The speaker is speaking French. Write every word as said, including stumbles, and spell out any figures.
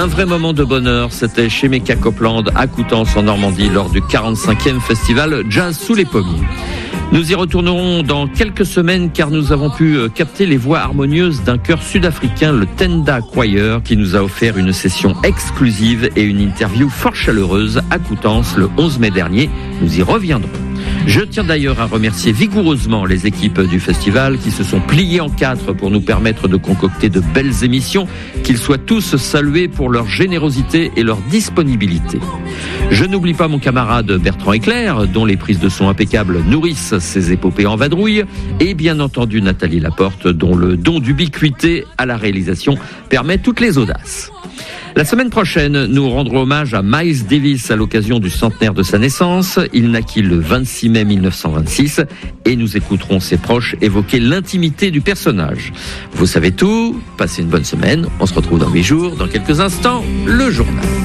Un vrai moment de bonheur, c'était chez Mecca Copland à Coutances en Normandie lors du quarante-cinquième festival Jazz sous les pommiers. Nous y retournerons dans quelques semaines car nous avons pu capter les voix harmonieuses d'un chœur sud-africain, le Tenda Choir, qui nous a offert une session exclusive et une interview fort chaleureuse à Coutances le onze mai dernier. Nous y reviendrons. Je tiens d'ailleurs à remercier vigoureusement les équipes du festival qui se sont pliées en quatre pour nous permettre de concocter de belles émissions, qu'ils soient tous salués pour leur générosité et leur disponibilité. Je n'oublie pas mon camarade Bertrand Éclair, dont les prises de son impeccables nourrissent ses épopées en vadrouille, et bien entendu Nathalie Laporte, dont le don d'ubiquité à la réalisation permet toutes les audaces. La semaine prochaine, nous rendrons hommage à Miles Davis à l'occasion du centenaire de sa naissance. Il naquit le vingt-six mai mille neuf cent vingt-six et nous écouterons ses proches évoquer l'intimité du personnage. Vous savez tout, passez une bonne semaine, on se retrouve dans huit jours, dans quelques instants, le journal.